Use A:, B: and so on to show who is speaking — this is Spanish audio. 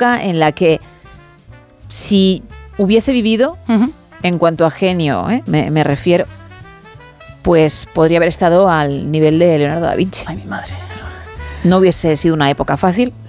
A: época en la que si hubiese vivido, en cuanto a genio, me refiero, pues podría haber estado al nivel de Leonardo da Vinci.
B: Ay, mi madre.
A: No hubiese sido una época fácil,